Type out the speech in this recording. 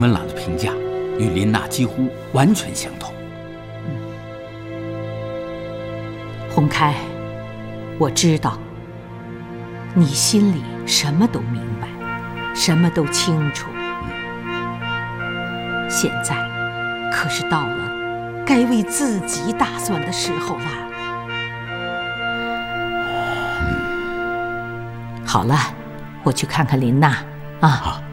温朗的评价与林娜几乎完全相同。 洪开，我知道你心里什么都明白，什么都清楚。现在可是到了该为自己打算的时候了。好了，我去看看林娜啊。 好。